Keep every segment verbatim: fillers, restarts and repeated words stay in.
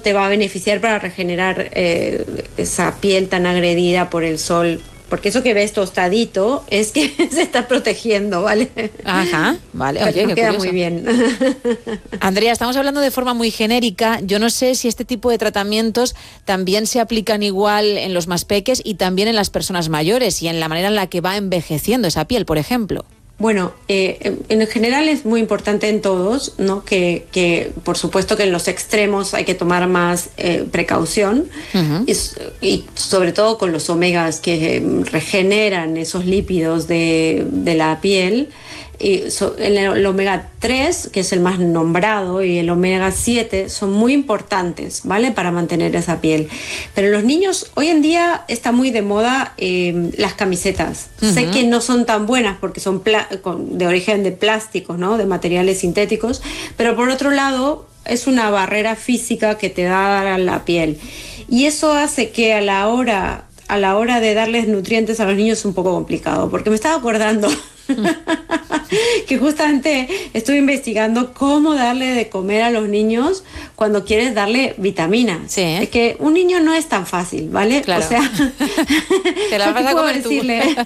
te va a beneficiar para regenerar eh, esa piel tan agredida por el sol. Porque eso que ves tostadito es que se está protegiendo, ¿vale? Ajá, vale. Oye, Pero qué queda curioso. muy bien. Andrea, estamos hablando de forma muy genérica. Yo no sé si este tipo de tratamientos también se aplican igual en los más peques y también en las personas mayores y en la manera en la que va envejeciendo esa piel, por ejemplo. Bueno, eh, en general es muy importante en todos, ¿no? Que, que por supuesto que en los extremos hay que tomar más eh, precaución uh-huh. y, y sobre todo con los omegas que regeneran esos lípidos de, de la piel. Y so, el, el omega tres, que es el más nombrado, y el omega siete son muy importantes, ¿vale? Para mantener esa piel. Pero los niños, hoy en día está muy de moda eh, las camisetas. Uh-huh. Sé que no son tan buenas porque son pla- con, de origen de plásticos, ¿no? De materiales sintéticos, pero por otro lado es una barrera física que te da la piel. Y eso hace que a la hora, a la hora de darles nutrientes a los niños es un poco complicado, porque me estaba acordando que justamente estuve investigando cómo darle de comer a los niños cuando quieres darle vitaminas. Sí, ¿eh? Es que un niño no es tan fácil, ¿vale? Claro. O sea, te la vas a comer decirle,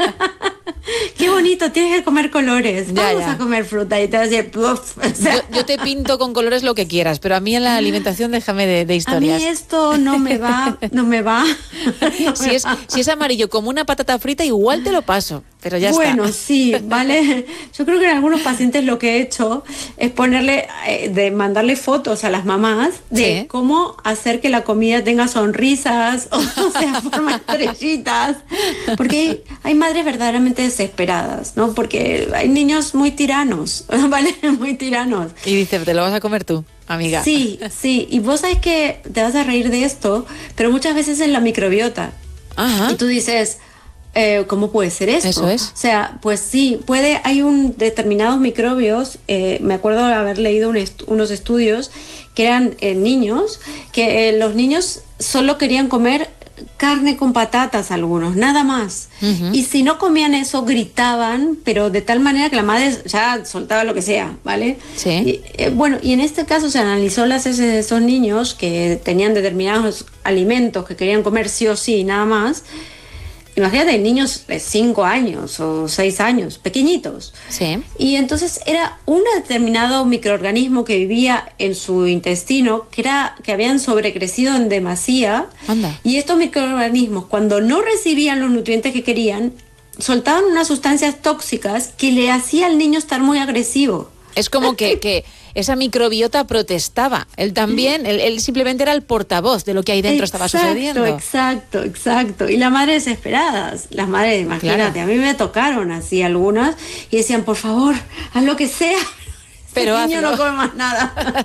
qué bonito, tienes que comer colores, ya, vamos ya. a comer fruta y te vas a decir, puff, o sea, yo, yo te pinto con colores lo que quieras, pero a mí en la alimentación déjame de, de historias. A mí esto no me va, no me va. No si, me es, va. si es amarillo como una patata frita, igual te lo paso, pero ya bueno, está. sí, vale. Yo creo que en algunos pacientes lo que he hecho es ponerle, eh, de mandarle fotos a las mamás de sí. cómo hacer que la comida tenga sonrisas, o, o sea, forma estrellitas, porque hay, hay madres verdaderamente desesperadas, ¿no? Porque hay niños muy tiranos, ¿vale? Muy tiranos. Y dice, ¿te lo vas a comer tú, amiga? Sí, sí, y vos sabés que te vas a reír de esto, pero muchas veces en la microbiota. Ajá. Y tú dices, eh, ¿cómo puede ser esto? Eso es. O sea, pues sí, puede, hay un determinados microbios, eh, me acuerdo de haber leído un est- unos estudios que eran eh, niños, que eh, los niños solo querían comer carne con patatas algunos, nada más. Uh-huh. Y si no comían eso, gritaban, pero de tal manera que la madre ya soltaba lo que sea, ¿vale? Sí. Y, eh, bueno, y en este caso se analizó las heces de esos niños que tenían determinados alimentos que querían comer sí o sí, nada más. Imagínate, niños de cinco años o seis años, pequeñitos. Sí. Y entonces era un determinado microorganismo que vivía en su intestino, que, era, que habían sobrecrecido en demasía. Anda. Y estos microorganismos, cuando no recibían los nutrientes que querían, soltaban unas sustancias tóxicas que le hacía al niño estar muy agresivo. Es como que, que esa microbiota protestaba. Él también, él, él simplemente era el portavoz de lo que ahí dentro exacto, estaba sucediendo. Exacto, exacto. Y las madres desesperadas, las madres, imagínate, claro. A mí me tocaron así algunas y decían, por favor, haz lo que sea. Pero el niño hazlo. no come más nada.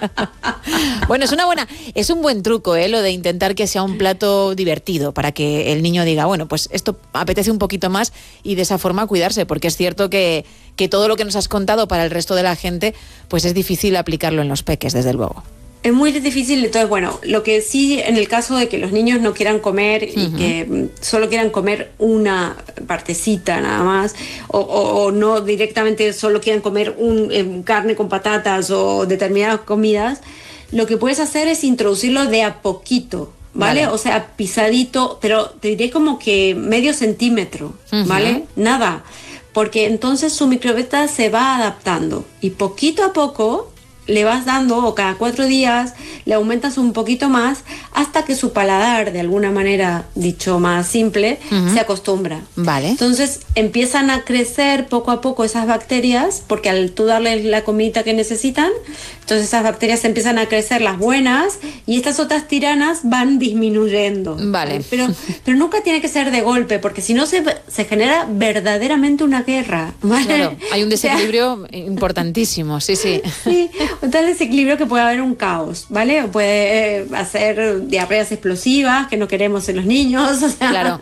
Bueno, es una buena, es un buen truco, ¿eh? Lo de intentar que sea un plato divertido para que el niño diga, bueno, pues esto apetece un poquito más y de esa forma cuidarse, porque es cierto que, que todo lo que nos has contado para el resto de la gente, pues es difícil aplicarlo en los peques, desde luego. Es muy difícil, entonces bueno, lo que sí en el caso de que los niños no quieran comer y uh-huh. que solo quieran comer una partecita nada más, o, o, o no directamente solo quieran comer un, eh, carne con patatas o determinadas comidas, lo que puedes hacer es introducirlo de a poquito, ¿vale? Vale. O sea, pisadito, pero te diré como que medio centímetro, uh-huh. ¿vale? Nada, porque entonces su microbiota se va adaptando y poquito a poco le vas dando, o cada cuatro días le aumentas un poquito más hasta que su paladar, de alguna manera, dicho más simple, uh-huh. se acostumbra. Vale. Entonces empiezan a crecer poco a poco esas bacterias, porque al tú darles la comidita que necesitan, entonces esas bacterias empiezan a crecer, las buenas, y estas otras tiranas van disminuyendo. Vale. Pero, pero nunca tiene que ser de golpe, porque si no se, se genera verdaderamente una guerra, ¿vale? Claro, hay un desequilibrio o sea, importantísimo, sí, sí. Sí, un tal desequilibrio que puede haber un caos, ¿vale? O puede eh, hacer diarreas explosivas que no queremos en los niños, o sea, claro.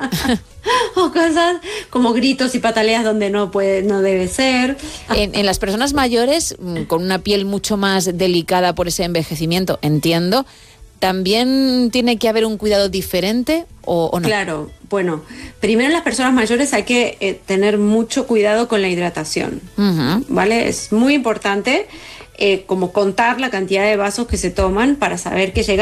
O cosas como gritos y pataleas donde no puede, no debe ser. En, en las personas mayores, con una piel mucho más delicada por ese envejecimiento, entiendo, ¿también tiene que haber un cuidado diferente o, o no? Claro, bueno, primero en las personas mayores hay que eh, tener mucho cuidado con la hidratación, uh-huh. ¿vale? Es muy importante eh, como contar la cantidad de vasos que se toman para saber que llega